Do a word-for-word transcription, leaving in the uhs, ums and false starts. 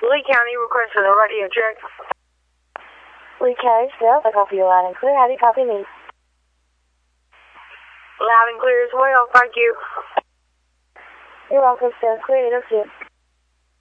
Lee County request for the radio check. Lee County, Sales, I copy you loud and clear. How do you copy me? Loud and clear as well, thank you. You're welcome, Sales. Clear, eight oh two.